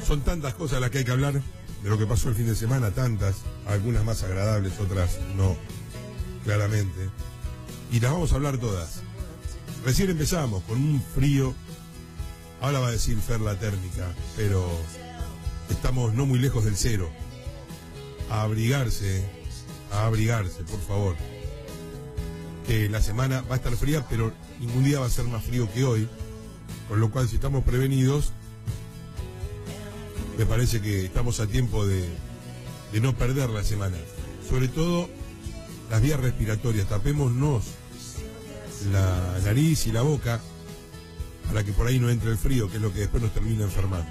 Son tantas cosas las que hay que hablar de lo que pasó el fin de semana, tantas, algunas más agradables, otras no, claramente. Y las vamos a hablar todas. Recién empezamos con un frío, ahora va a decir Fer la térmica, pero estamos no muy lejos del cero. A abrigarse, por favor. Que la semana va a estar fría, pero ningún día va a ser más frío que hoy, con lo cual si estamos prevenidos, me parece que estamos a tiempo de no perder la semana. Sobre todo las vías respiratorias, tapémonos la nariz y la boca para que por ahí no entre el frío, que es lo que después nos termina enfermando.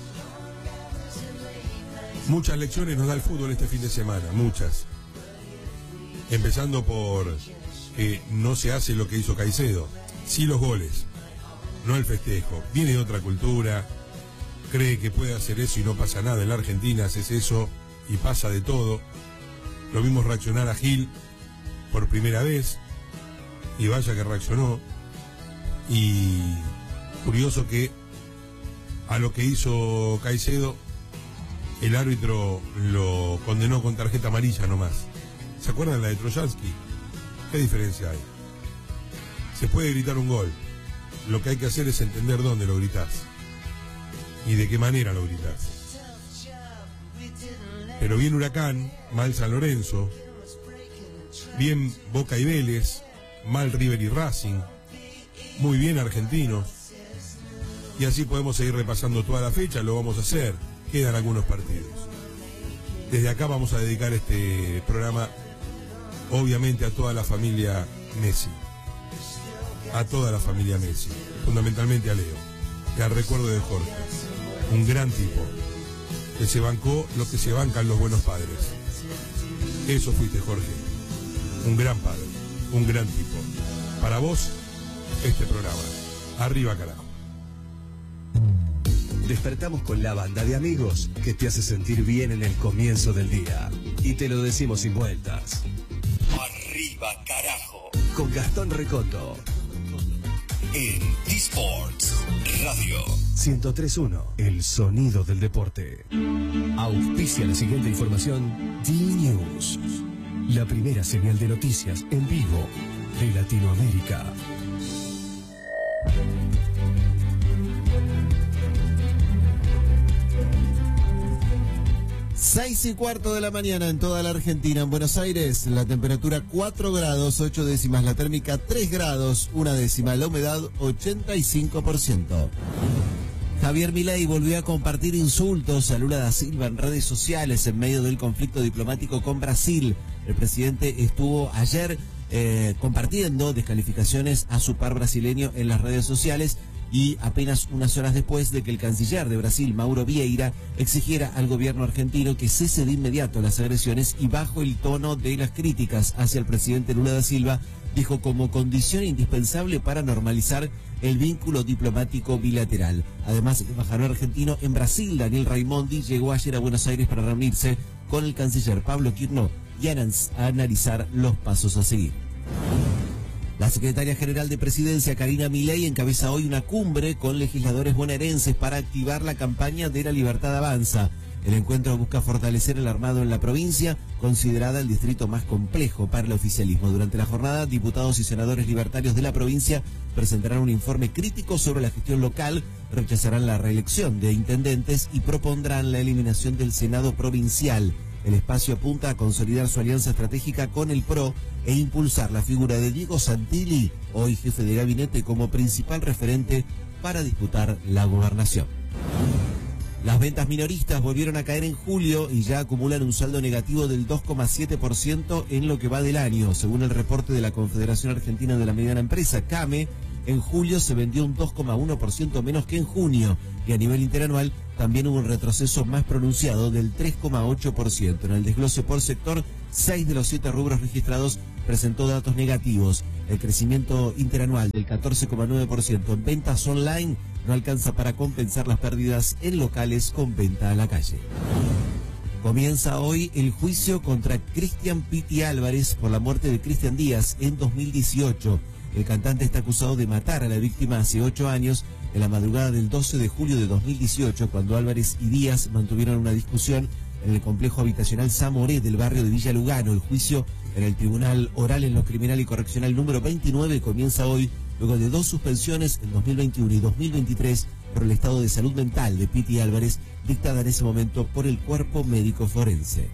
Muchas lecciones nos da el fútbol este fin de semana, muchas. Empezando por que no se hace lo que hizo Caicedo, sí los goles, no el festejo. Viene de otra cultura, cree que puede hacer eso y no pasa nada. En la Argentina haces eso y pasa de todo. Lo vimos reaccionar a Gil por primera vez, y vaya que reaccionó. Y curioso que a lo que hizo Caicedo, el árbitro lo condenó con tarjeta amarilla nomás. ¿Se acuerdan la de Trojansky? ¿Qué diferencia hay? Se puede gritar un gol. Lo que hay que hacer es entender dónde lo gritás y de qué manera lo gritás. Pero bien Huracán, mal San Lorenzo, bien Boca y Vélez, mal River y Racing, muy bien Argentinos. Y así podemos seguir repasando toda la fecha, lo vamos a hacer. Quedan algunos partidos. Desde acá vamos a dedicar este programa, obviamente, a toda la familia Messi. A toda la familia Messi. Fundamentalmente a Leo. Y al recuerdo de Jorge. Un gran tipo. Que se bancó lo que se bancan los buenos padres. Eso fuiste, Jorge. Un gran padre. Un gran tipo. Para vos, este programa. Arriba, carajo. Despertamos con la banda de amigos que te hace sentir bien en el comienzo del día. Y te lo decimos sin vueltas. Arriba, carajo. Con Gastón Recondo. En eSports Radio 103.1, el sonido del deporte. Auspicia la siguiente información. D-News, la primera señal de noticias en vivo de Latinoamérica. Seis y cuarto de la mañana en toda la Argentina. En Buenos Aires, la temperatura 4 grados, 8 décimas, la térmica 3 grados, 1 décima, la humedad 85%. Javier Milei volvió a compartir insultos a Lula da Silva en redes sociales en medio del conflicto diplomático con Brasil. El presidente estuvo ayer compartiendo descalificaciones a su par brasileño en las redes sociales, y apenas unas horas después de que el canciller de Brasil, Mauro Vieira, exigiera al gobierno argentino que cese de inmediato las agresiones, y bajo el tono de las críticas hacia el presidente Lula da Silva, dijo como condición indispensable para normalizar el vínculo diplomático bilateral. Además, el embajador argentino en Brasil, Daniel Raimondi, llegó ayer a Buenos Aires para reunirse con el canciller Pablo Quirno y a analizar los pasos a seguir. La secretaria general de Presidencia, Karina Milei, encabeza hoy una cumbre con legisladores bonaerenses para activar la campaña de La Libertad Avanza. El encuentro busca fortalecer el armado en la provincia, considerada el distrito más complejo para el oficialismo. Durante la jornada, diputados y senadores libertarios de la provincia presentarán un informe crítico sobre la gestión local, rechazarán la reelección de intendentes y propondrán la eliminación del Senado provincial. El espacio apunta a consolidar su alianza estratégica con el PRO e impulsar la figura de Diego Santilli, hoy jefe de gabinete, como principal referente para disputar la gobernación. Las ventas minoristas volvieron a caer en julio y ya acumulan un saldo negativo del 2,7% en lo que va del año. Según el reporte de la Confederación Argentina de la Mediana Empresa, CAME, en julio se vendió un 2,1% menos que en junio, y a nivel interanual también hubo un retroceso más pronunciado del 3,8%. En el desglose por sector, 6 de los 7 rubros registrados presentó datos negativos. El crecimiento interanual del 14,9% en ventas online no alcanza para compensar las pérdidas en locales con venta a la calle. Comienza hoy el juicio contra Cristian Piti Álvarez por la muerte de Cristian Díaz en 2018. El cantante está acusado de matar a la víctima hace 8 años, en la madrugada del 12 de julio de 2018, cuando Álvarez y Díaz mantuvieron una discusión en el complejo habitacional Zamoré del barrio de Villa Lugano. El juicio en el Tribunal Oral en lo Criminal y Correccional número 29 comienza hoy, luego de 2 suspensiones en 2021 y 2023 por el estado de salud mental de Piti Álvarez, dictada en ese momento por el cuerpo médico forense.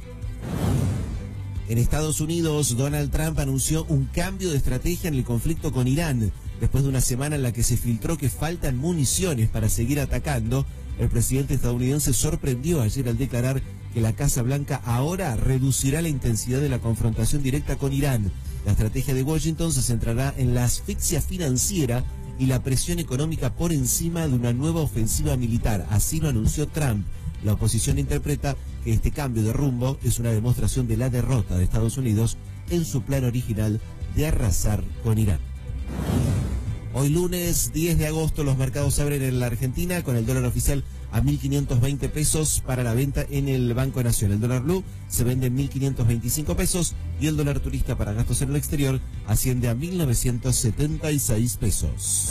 En Estados Unidos, Donald Trump anunció un cambio de estrategia en el conflicto con Irán. Después de una semana en la que se filtró que faltan municiones para seguir atacando, el presidente estadounidense sorprendió ayer al declarar que la Casa Blanca ahora reducirá la intensidad de la confrontación directa con Irán. La estrategia de Washington se centrará en la asfixia financiera y la presión económica por encima de una nueva ofensiva militar. Así lo anunció Trump. La oposición interpreta que este cambio de rumbo es una demostración de la derrota de Estados Unidos en su plan original de arrasar con Irán. Hoy lunes 10 de agosto los mercados abren en la Argentina con el dólar oficial a 1.520 pesos para la venta en el Banco Nación. El dólar blue se vende en 1.525 pesos y el dólar turista para gastos en el exterior asciende a 1.976 pesos.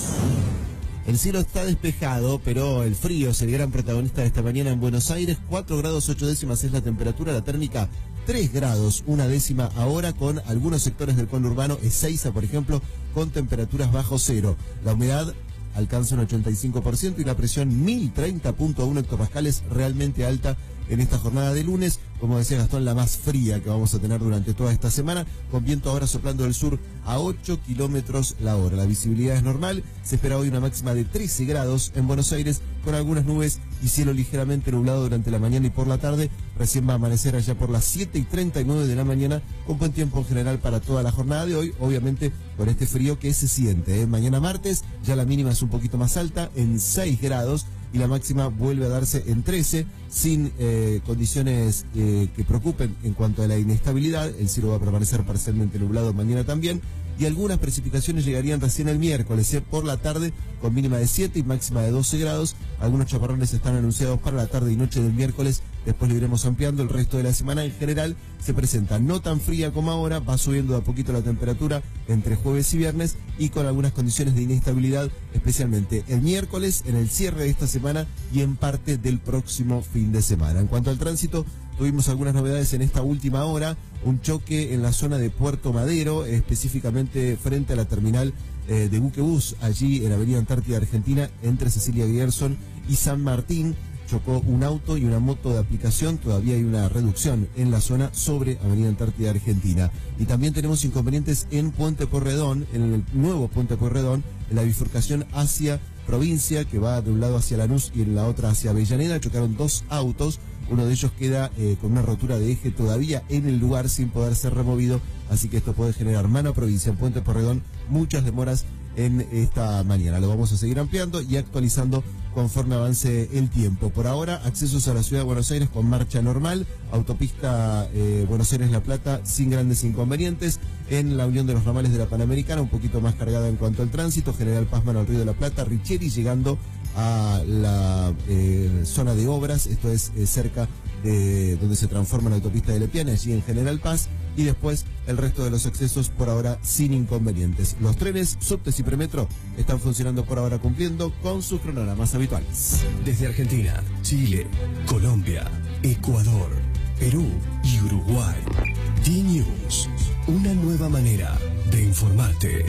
El cielo está despejado, pero el frío es el gran protagonista de esta mañana en Buenos Aires. 4 grados 8 décimas es la temperatura, la térmica 3 grados 1 décima ahora, con algunos sectores del conurbano, Ezeiza por ejemplo, con temperaturas bajo cero. La humedad alcanza un 85% y la presión 1030.1 hectopascales, realmente alta en esta jornada de lunes. Como decía Gastón, la más fría que vamos a tener durante toda esta semana, con viento ahora soplando del sur a 8 kilómetros la hora. La visibilidad es normal, se espera hoy una máxima de 13 grados en Buenos Aires, con algunas nubes y cielo ligeramente nublado durante la mañana y por la tarde. Recién va a amanecer allá por las 7:39 de la mañana, con buen tiempo en general para toda la jornada de hoy, obviamente con este frío que se siente. Mañana martes ya la mínima es un poquito más alta, en 6 grados, y la máxima vuelve a darse en 13, sin condiciones que preocupen en cuanto a la inestabilidad. El cielo va a permanecer parcialmente nublado mañana también, y algunas precipitaciones llegarían recién el miércoles por la tarde, con mínima de 7 y máxima de 12 grados. Algunos chaparrones están anunciados para la tarde y noche del miércoles, después lo iremos ampliando. El resto de la semana en general se presenta no tan fría como ahora, va subiendo de a poquito la temperatura entre jueves y viernes, y con algunas condiciones de inestabilidad, especialmente el miércoles, en el cierre de esta semana y en parte del próximo fin de semana. En cuanto al tránsito, tuvimos algunas novedades en esta última hora. Un choque en la zona de Puerto Madero, específicamente frente a la terminal de Buquebús, allí en Avenida Antártida Argentina, entre Cecilia Gerson y San Martín. Chocó un auto y una moto de aplicación. Todavía hay una reducción en la zona sobre Avenida Antártida Argentina. Y también tenemos inconvenientes en Puente Pueyrredón, en el nuevo Puente Pueyrredón, en la bifurcación hacia provincia, que va de un lado hacia Lanús y en la otra hacia Avellaneda. Chocaron 2 autos. Uno de ellos queda con una rotura de eje todavía en el lugar sin poder ser removido, así que esto puede generar mano provincia en Puente Pueyrredón, muchas demoras en esta mañana. Lo vamos a seguir ampliando y actualizando conforme avance el tiempo. Por ahora, accesos a la ciudad de Buenos Aires con marcha normal, autopista Buenos Aires-La Plata sin grandes inconvenientes. En la unión de los ramales de la Panamericana, un poquito más cargada en cuanto al tránsito. General Pazman al Río de la Plata, Richeri llegando a la zona de obras, esto es cerca de donde se transforma la autopista de Lepiane, allí en General Paz, y después el resto de los accesos por ahora sin inconvenientes. Los trenes, subtes y premetro están funcionando por ahora, cumpliendo con sus cronogramas habituales. Desde Argentina, Chile, Colombia, Ecuador, Perú y Uruguay, D-News, una nueva manera de informarte.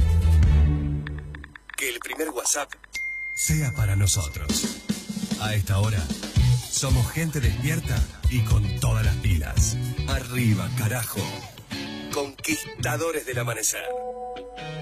Que el primer WhatsApp sea para nosotros. A esta hora, somos gente despierta y con todas las pilas. Arriba, carajo. Conquistadores del amanecer.